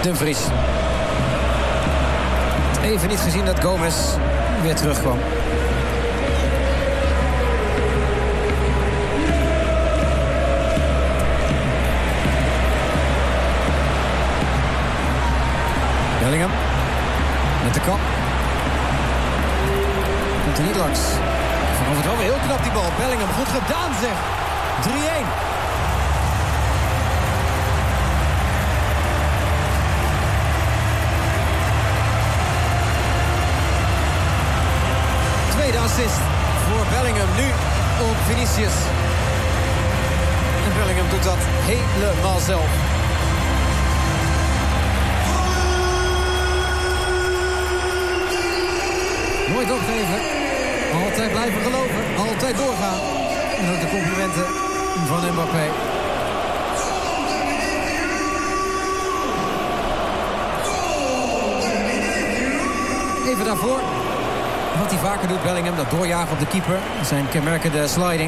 Dumfries. Even niet gezien dat Gomez weer terugkwam. Bellingham. Met de kap. Komt er niet langs. Vanaf het wel weer heel knap die bal. Bellingham, goed gedaan zeg. 3-1. Tweede assist voor Bellingham. Nu op Vinicius. En Bellingham doet dat helemaal zelf. Nooit opgeven. Altijd blijven geloven. Altijd doorgaan. En ook de complimenten van Mbappé. Even daarvoor. Wat hij vaker doet, Bellingham, dat doorjagen op de keeper. Zijn kenmerkende sliding.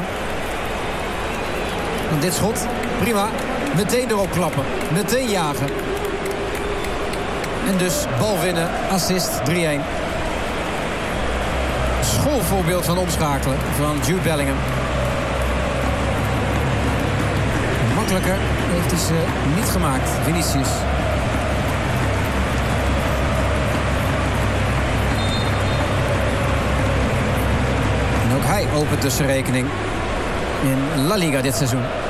En dit schot, prima. Meteen erop klappen. Meteen jagen. En dus bal winnen, assist, 3-1. Schoolvoorbeeld van omschakelen van Jude Bellingham. Makkelijker heeft hij ze niet gemaakt, Vinicius. En ook hij opent dus zijn rekening in La Liga dit seizoen.